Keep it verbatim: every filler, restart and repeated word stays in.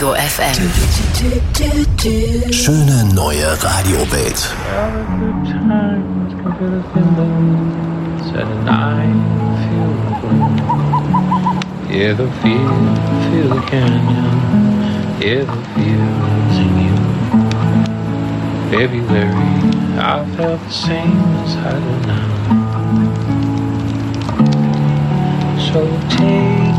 Ego F M. Schöne neue Radiowelt. Yeah, the feel, feel the canyon. Yeah, the feel's in you. February, I felt the same as I do now. So take